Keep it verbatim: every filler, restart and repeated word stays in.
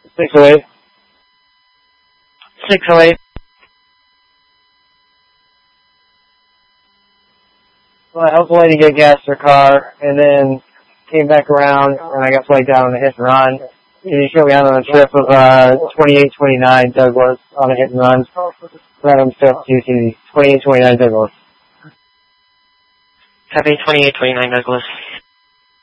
six oh eight. six oh eight. Well, I helped the lady get gas to her car, and then came back around, and I got flagged down on a hit and run. And he showed me out on a trip of uh, twenty-eight twenty-nine Douglas on a hit and run. Right on fifth U T, twenty-eight twenty-nine Douglas. Copy, twenty-eight twenty-nine Douglas.